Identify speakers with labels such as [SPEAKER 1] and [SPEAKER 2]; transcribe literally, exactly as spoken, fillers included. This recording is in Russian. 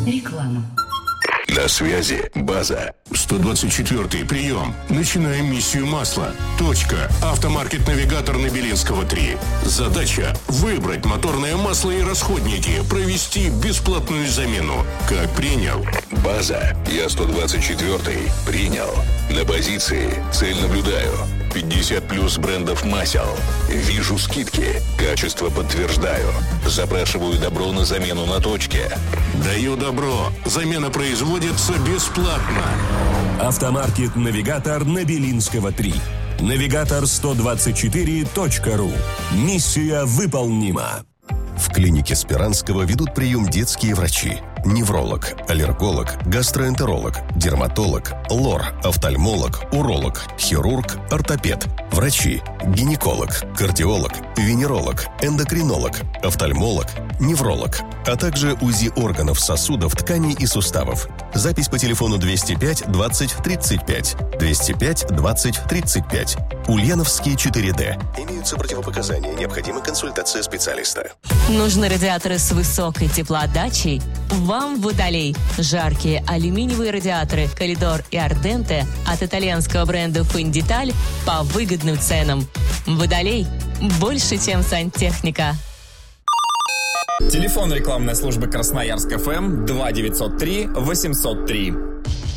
[SPEAKER 1] Реклама.
[SPEAKER 2] На связи база.
[SPEAKER 3] сто двадцать четвёртый прием. Начинаем миссию масла. Точка. Автомаркет-навигатор на Белинского три. Задача – выбрать моторное масло и расходники, провести бесплатную замену. Как принял?
[SPEAKER 2] База. Я сто двадцать четвёртый. Принял. На позиции. Цель наблюдаю. пятьдесят плюс брендов масел. Вижу скидки. Качество подтверждаю. Запрашиваю добро на замену на точке.
[SPEAKER 3] Даю добро. Замена производится бесплатно.
[SPEAKER 4] Автомаркет-навигатор на Белинского три. Навигатор сто двадцать четыре точка ру. Миссия выполнима.
[SPEAKER 5] В клинике Спиранского ведут прием детские врачи. Невролог, аллерголог, гастроэнтеролог, дерматолог, лор, офтальмолог, уролог, хирург, ортопед. Врачи, гинеколог, кардиолог, венеролог, эндокринолог, офтальмолог, невролог, а также УЗИ органов, сосудов, тканей и суставов. Запись по телефону двести пять двадцать тридцать пять, двести пять двадцать тридцать пять. Ульяновский четыре дэ. Имеются противопоказания, необходима консультация специалиста.
[SPEAKER 6] Нужны радиаторы с высокой теплоотдачей? Вам Водолей. Жаркие алюминиевые радиаторы Коридор и Арденте от итальянского бренда Финдеталь по выгодным ценам. Водолей. Больше, чем сантехника.
[SPEAKER 7] Телефон рекламной службы Красноярск ФМ два девятьсот три восемьсот три.